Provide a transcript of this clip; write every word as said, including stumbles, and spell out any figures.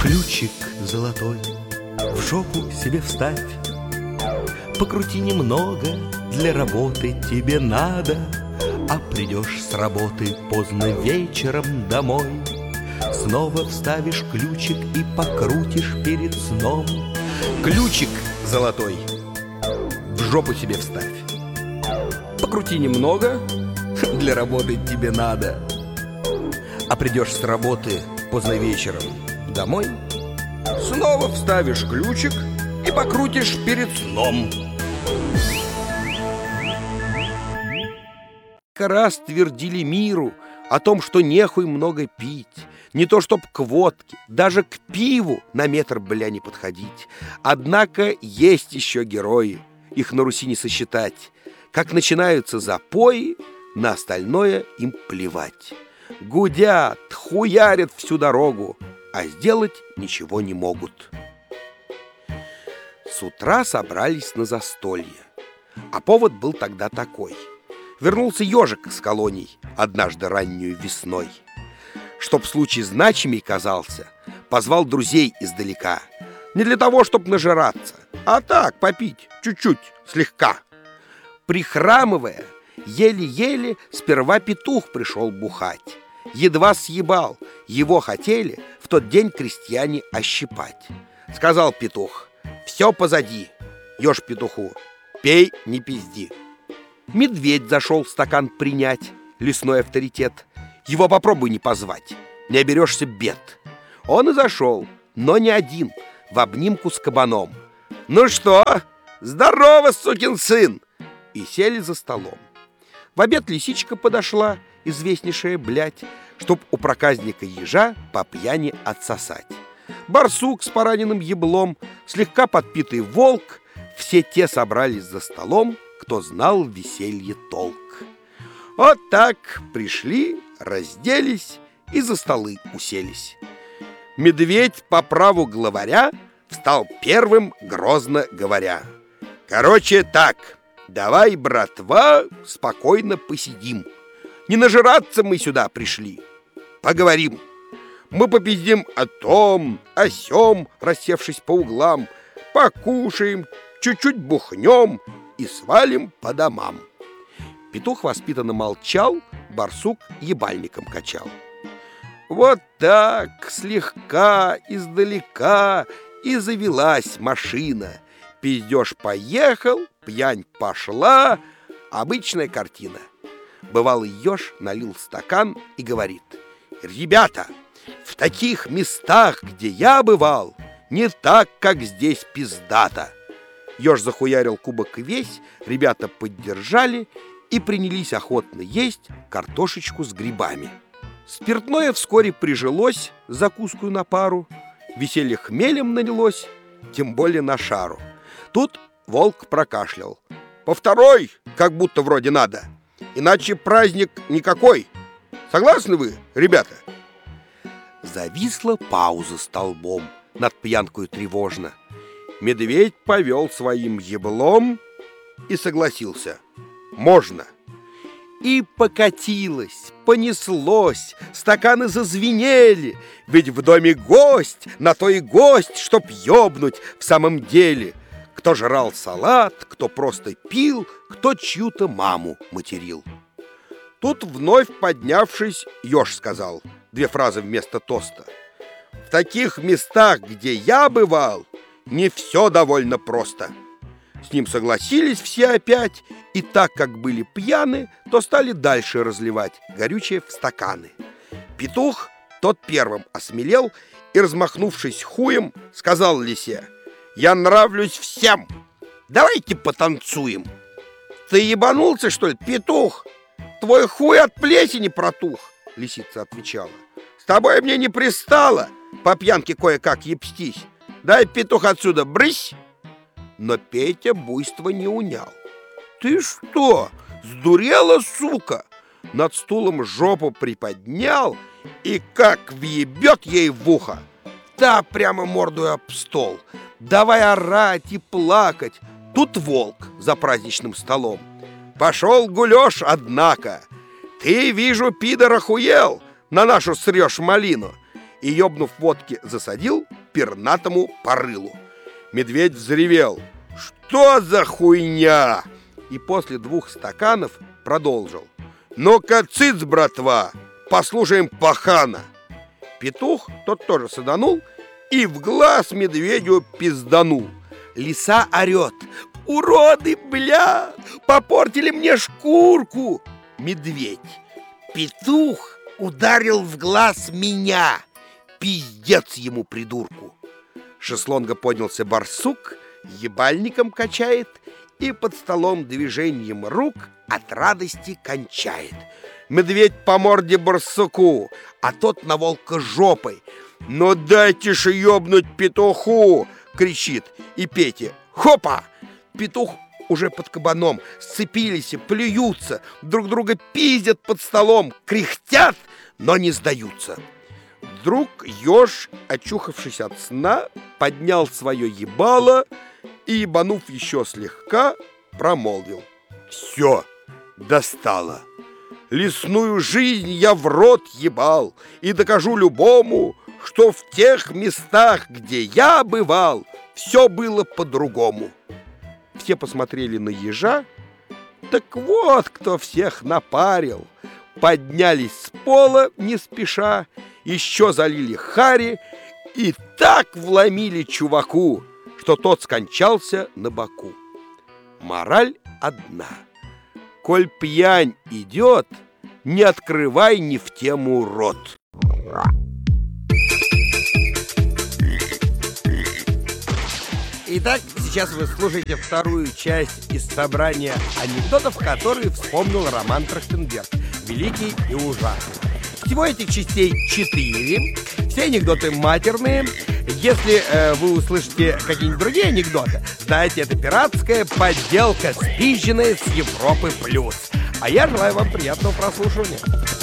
Ключик золотой в жопу себе вставь, покрути немного, для работы тебе надо. А придешь с работы поздно вечером домой, снова вставишь ключик и покрутишь перед сном. Ключик золотой в жопу себе вставь, покрути немного, для работы тебе надо. А придешь с работы поздно вечером домой, снова вставишь ключик и покрутишь перед сном. Раз твердили миру о том, что нехуй много пить, не то чтоб к водке, даже к пиву на метр, бля, не подходить. Однако есть еще герои, их на Руси не сосчитать. Как начинаются запои, на остальное им плевать. Гудят, хуярят всю дорогу, а сделать ничего не могут. С утра собрались на застолье, а повод был тогда такой. Вернулся ежик из колоний однажды раннюю весной. Чтоб случай значимей казался, позвал друзей издалека. Не для того, чтоб нажираться, а так, попить, чуть-чуть, слегка. Прихрамывая, еле-еле сперва петух пришел бухать. Едва съебал, его хотели в тот день крестьяне ощипать. Сказал петух: все позади. Еж петуху: пей, не пизди. Медведь зашел стакан принять, лесной авторитет. Его попробуй не позвать, не оберешься бед. Он и зашел, но не один, в обнимку с кабаном. Ну что, здорово, сукин сын! И сели за столом. В обед лисичка подошла, известнейшая, блядь, чтоб у проказника ежа по пьяни отсосать. Барсук с пораненным еблом, слегка подпитый волк, все те собрались за столом, кто знал в веселье толк. Вот так пришли, разделись и за столы уселись. Медведь, по праву главаря, встал первым, грозно говоря: короче так, давай, братва, спокойно посидим. Не нажираться мы сюда пришли, поговорим. Мы попиздим о том, о сём, рассевшись по углам, покушаем, чуть-чуть бухнем и свалим по домам. Петух воспитанно молчал, барсук ебальником качал. Вот так, слегка, издалека и завелась машина. Пиздеж поехал, пьянь пошла. Обычная картина. Бывалый еж налил стакан и говорит: ребята, в таких местах, где я бывал, не так, как здесь пиздато. Еж захуярил кубок весь, ребята поддержали и принялись охотно есть картошечку с грибами. Спиртное вскоре прижилось, закускую на пару. Веселье хмелем налилось, тем более на шару. Тут волк прокашлял: по второй, как будто вроде надо, иначе праздник никакой. Согласны вы, ребята? Зависла пауза столбом, над пьянкою тревожно. Медведь повел своим еблом и согласился: можно. И покатилось, понеслось, стаканы зазвенели. Ведь в доме гость, на то и гость, чтоб ёбнуть в самом деле. Кто жрал салат, кто просто пил, кто чью-то маму материл. Тут вновь поднявшись, еж сказал две фразы вместо тоста: в таких местах, где я бывал, не все довольно просто. С ним согласились все опять, и так как были пьяны, то стали дальше разливать горючее в стаканы. Петух, тот первым осмелел и, размахнувшись хуем, сказал лисе: я нравлюсь всем, давайте потанцуем. Ты ебанулся, что ли, петух? Твой хуй от плесени протух, лисица отвечала. С тобой мне не пристало по пьянке кое-как ебстись. Дай, петух, отсюда, брысь! Но Петя буйство не унял. Ты что, сдурела, сука? Над стулом жопу приподнял и как въебет ей в ухо. Та прямо мордой об стол. Давай орать и плакать. Тут волк за праздничным столом. Пошел гулёж, однако. Ты, вижу, пидор, охуел, на нашу срёшь малину. И, ёбнув водки, засадил пернатому по рылу. Медведь взревел: «Что за хуйня?» И после двух стаканов продолжил: «Ну-ка, цыц, братва, послушаем пахана». Петух, тот тоже саданул и в глаз медведю пизданул. Лиса орет: «Уроды, бля, попортили мне шкурку!» Медведь: «Петух ударил в глаз меня, пиздец ему, придурку!» Шезлонга поднялся барсук, ебальником качает и под столом движением рук от радости кончает. Медведь по морде барсуку, а тот на волка жопой. «Ну дайте же ёбнуть петуху!» — кричит. И Петя: «Хопа!» Петух уже под кабаном, сцепились и плюются, друг друга пиздят под столом, кряхтят, но не сдаются. Вдруг еж, очухавшись от сна, поднял свое ебало и, ебанув еще слегка, промолвил: «Все, достало. Лесную жизнь я в рот ебал и докажу любому, что в тех местах, где я бывал, все было по-другому». Все посмотрели на ежа. Так вот, кто всех напарил. Поднялись с пола не спеша, еще залили хари и так вломили чуваку, что тот скончался на боку. Мораль одна: коль пьянь идет, не открывай не в тему рот. Итак, сейчас вы слушаете вторую часть из собрания анекдотов, которые вспомнил Роман Трахтенберг, великий и ужасный. Всего этих частей четыре. Все анекдоты матерные. Если э, вы услышите какие-нибудь другие анекдоты, знаете, это пиратская подделка, спизженная с Европы плюс. А я желаю вам приятного прослушивания.